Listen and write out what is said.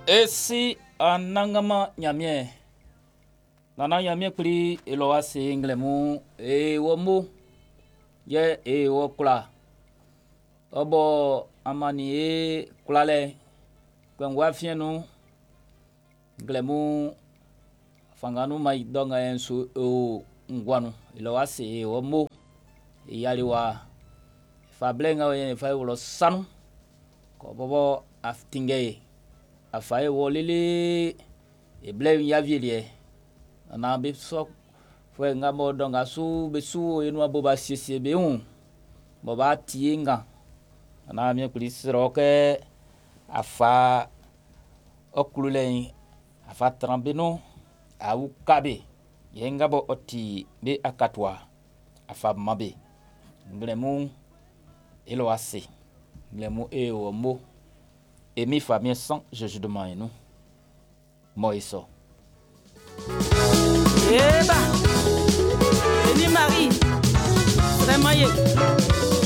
Esi anangama nyamie nana nyamie kuli eloa se inglemu womo ye wokula obo amani kulale kwengwa fienu inglemu fanganu mai donga ensu ngwanu eloa se womo yaliwa fablenga we fa wolo sanu ko bobo aftinge afaye wolele eble yavielie na be so fwe ngamo donga su besu enu aboba siesie be boba tienga na mi kulisiro ke afa okulule afa trambeno au kabe yenga bo oti be akatwa afa mabe nglemu eloase nglemu womo Emi famille sans je demande nous Moïso Eba Emi Marie vraiment